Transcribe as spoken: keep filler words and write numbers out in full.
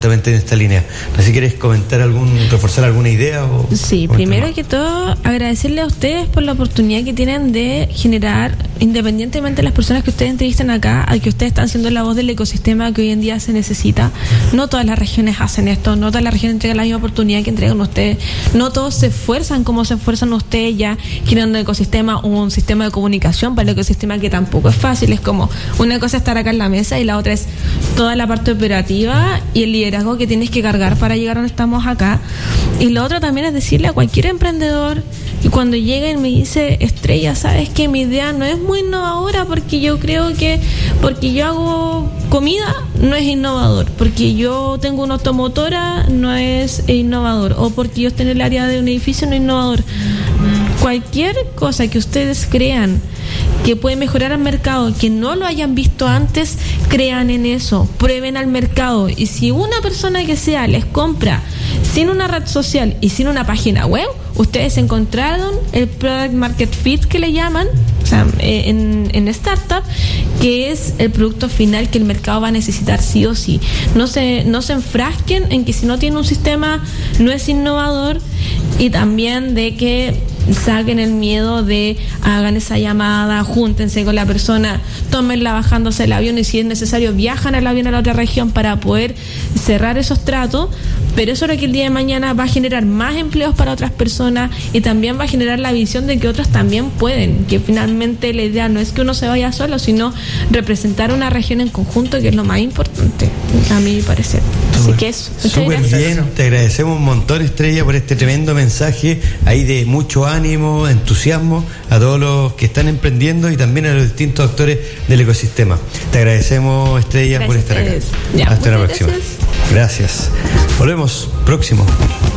justamente en esta línea. No sé si quieres comentar algún, reforzar alguna idea. O, sí, o primero que todo, agradecerle a ustedes por la oportunidad que tienen de generar, independientemente de las personas que ustedes entrevistan acá, al que ustedes están siendo la voz del ecosistema que hoy en día se necesita. No todas las regiones hacen esto, no todas las regiones entregan la misma oportunidad que entregan ustedes, no todos se esfuerzan como se esfuerzan ustedes ya generando un ecosistema o un sistema de comunicación para el ecosistema, que tampoco es fácil. Es como, una cosa es estar acá en la mesa y la otra es toda la parte operativa y el liderazgo que tienes que cargar para llegar a donde estamos acá. Y lo otro también es decirle a cualquier emprendedor, y cuando llega y me dice, Estrella, sabes que mi idea no es muy innovadora porque yo creo que porque yo hago comida no es innovador, porque yo tengo una automotora no es innovador, o porque yo estoy en el área de un edificio no es innovador. Cualquier cosa que ustedes crean que puede mejorar al mercado, que no lo hayan visto antes, crean en eso, prueben al mercado. Y si una persona que sea les compra sin una red social y sin una página web, ustedes encontraron el product market fit que le llaman, o sea, en, en startup, que es el producto final que el mercado va a necesitar sí o sí. No se, no se enfrasquen en que si no tiene un sistema no es innovador, y también de que saquen el miedo de hagan esa llamada, júntense con la persona, tómenla bajándose el avión, y si es necesario viajan al avión a la otra región para poder cerrar esos tratos. Pero eso es lo que el día de mañana va a generar más empleos para otras personas, y también va a generar la visión de que otros también pueden, que finalmente la idea no es que uno se vaya solo, sino representar una región en conjunto, que es lo más importante a mi parecer. Así que eso. Súper bien, te agradecemos un montón, Estrella, por este tremendo mensaje ahí de mucho ánimo, entusiasmo a todos los que están emprendiendo y también a los distintos actores del ecosistema. Te agradecemos, Estrella, gracias por estar acá. Ya, hasta la próxima. Gracias. Gracias. Volvemos próximo.